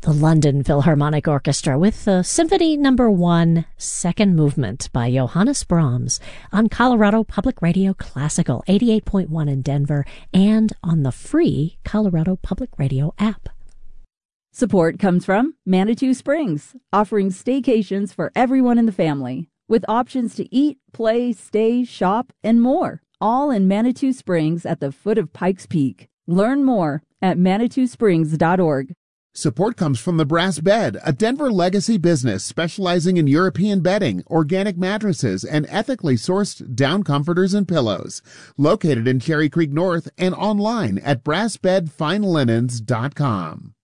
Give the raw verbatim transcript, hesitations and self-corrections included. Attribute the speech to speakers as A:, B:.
A: The London Philharmonic Orchestra with the Symphony Number One, Second Movement by Johannes Brahms on Colorado Public Radio Classical, eighty-eight point one in Denver, and on the free Colorado Public Radio app.
B: Support comes from Manitou Springs, offering staycations for everyone in the family, with options to eat, play, stay, shop, and more, all in Manitou Springs at the foot of Pikes Peak. Learn more at manitou springs dot org.
C: Support comes from the Brass Bed, a Denver legacy business specializing in European bedding, organic mattresses, and ethically sourced down comforters and pillows. Located in Cherry Creek North and online at brass bed fine linens dot com.